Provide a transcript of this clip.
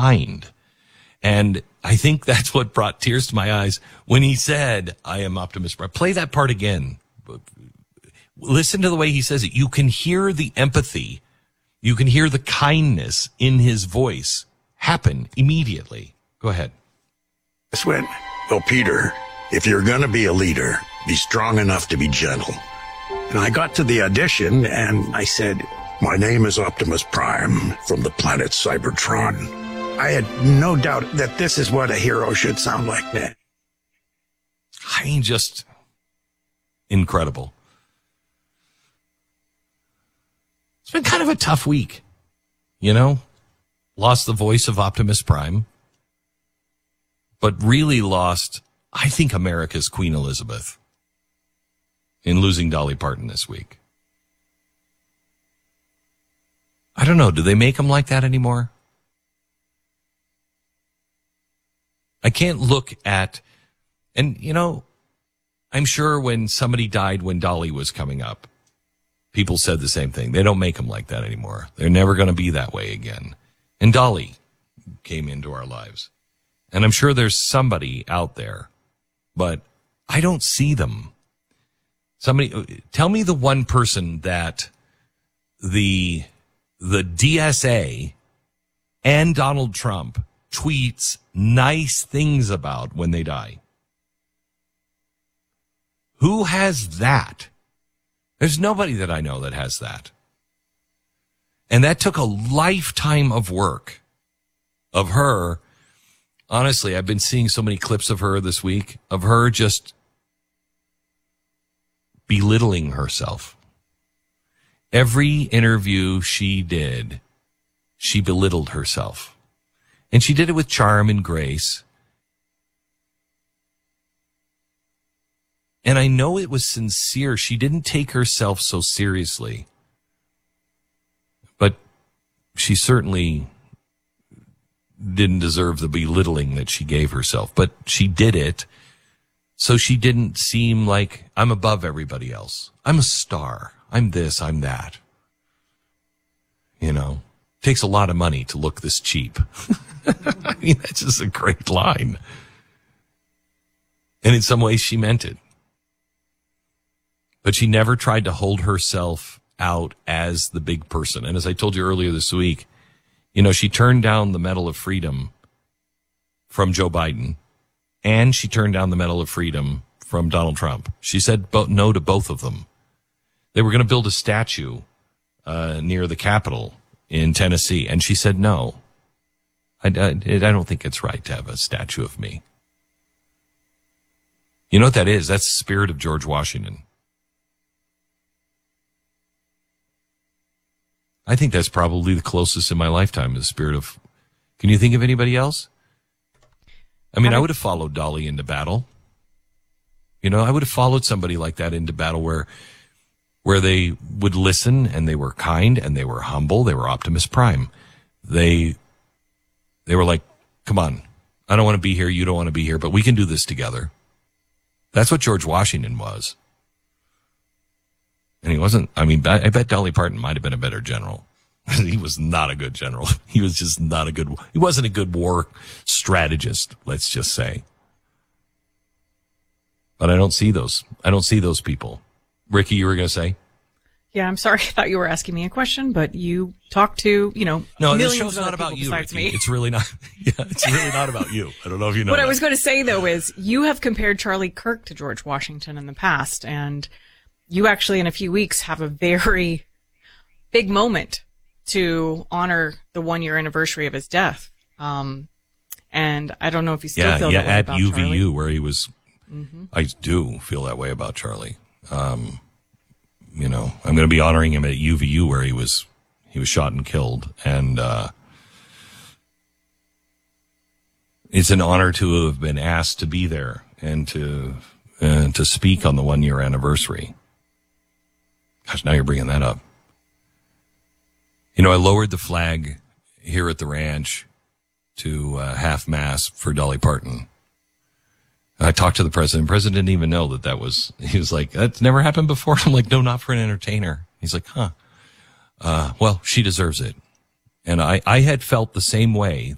kind. And I think that's what brought tears to my eyes when he said, I am Optimus Prime. Play that part again. Listen to the way he says it. You can hear the empathy. You can hear the kindness in his voice happen immediately. Go ahead. This went, well, Peter, if you're going to be a leader, be strong enough to be gentle. And I got to the audition and I said, my name is Optimus Prime from the planet Cybertron. I had no doubt that this is what a hero should sound like. I mean, just incredible. It's been kind of a tough week, you know? Lost the voice of Optimus Prime, but really lost, I think, America's Queen Elizabeth in losing Dolly Parton this week. I don't know. Do they make them like that anymore? I can't look at, and you know, I'm sure when somebody died when Dolly was coming up, people said the same thing. They don't make them like that anymore. They're never going to be that way again. And Dolly came into our lives. And I'm sure there's somebody out there, but I don't see them. Somebody, tell me the one person that the DSA and Donald Trump tweets nice things about when they die. Who has that? There's nobody that I know that has that. And that took a lifetime of work of her. Honestly, I've been seeing so many clips of her this week, of her just belittling herself. Every interview she did, she belittled herself. And she did it with charm and grace. And I know it was sincere. She didn't take herself so seriously. But she certainly didn't deserve the belittling that she gave herself. But she did it so she didn't seem like, I'm above everybody else. I'm a star. I'm this, I'm that. You know, takes a lot of money to look this cheap. I mean, that's just a great line. And in some ways she meant it. But she never tried to hold herself out as the big person. And as I told you earlier this week, you know, she turned down the Medal of Freedom from Joe Biden, and she turned down the Medal of Freedom from Donald Trump. She said no to both of them. They were going to build a statue near the Capitol in Tennessee, and she said no. I don't think it's right to have a statue of me. You know what that is? That's the spirit of George Washington. I think that's probably the closest in my lifetime to the spirit of... Can you think of anybody else? I mean, I would have followed Dolly into battle. You know, I would have followed somebody like that into battle where they would listen and they were kind and they were humble. They were Optimus Prime. They were like, come on, I don't want to be here. You don't want to be here, but we can do this together. That's what George Washington was. And he wasn't, I mean, I bet Dolly Parton might have been a better general. He was not a good general. He was just not a good, he wasn't a good war strategist, let's just say. But I don't see those people. Ricky, you were going to say? Yeah, I'm sorry. I thought you were asking me a question, but you talked to, no, this show's not about you, Ricky. Me. It's really not. Yeah, it's really not about you. I don't know if you know. What I was going to say though is you have compared Charlie Kirk to George Washington in the past, and you actually in a few weeks have a very big moment to honor the 1-year anniversary of his death. And I don't know if you still feel that way about UVU Charlie. Where he was. Mm-hmm. I do feel that way about Charlie. You know, I'm going to be honoring him at UVU where he was shot and killed. And, it's an honor to have been asked to be there and to speak on the 1-year anniversary. Gosh, now you're bringing that up. You know, I lowered the flag here at the ranch to half mast for Dolly Parton. I talked to the president. The president didn't even know that was, he was like, that's never happened before. I'm like, no, not for an entertainer. He's like, well, she deserves it. And I had felt the same way